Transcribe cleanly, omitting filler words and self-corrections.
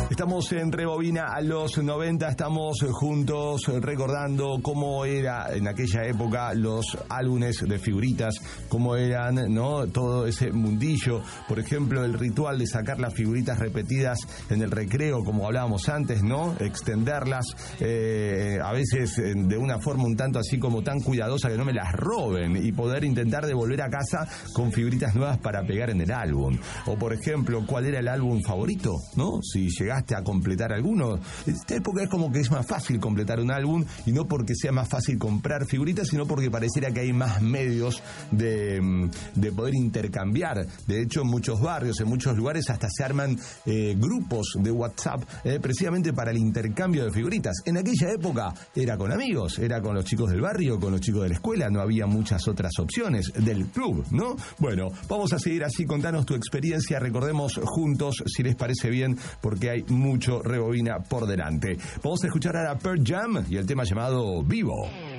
Estamos en Rebobina a los 90, estamos juntos recordando cómo era en aquella época los álbumes de figuritas, cómo eran, ¿no? Todo ese mundillo, por ejemplo, el ritual de sacar las figuritas repetidas en el recreo, como hablábamos antes, ¿no? Extenderlas, a veces de una forma un tanto así como tan cuidadosa que no me las roben y poder intentar devolver a casa con figuritas nuevas para pegar en el álbum. O por ejemplo, ¿cuál era el álbum favorito? ¿No? Si llegaste a completar alguno. En esta época es como que es más fácil completar un álbum, y no porque sea más fácil comprar figuritas, sino porque pareciera que hay más medios de poder intercambiar. De hecho, en muchos barrios, en muchos lugares hasta se arman grupos de WhatsApp precisamente para el intercambio de figuritas. En aquella época era con amigos, era con los chicos del barrio, con los chicos de la escuela, no había muchas otras opciones, del club, ¿no? Bueno, vamos a seguir así, contanos tu experiencia, recordemos juntos, si les parece bien, porque hay mucho Rebobina por delante. Vamos a escuchar ahora Pearl Jam y el tema llamado Vivo.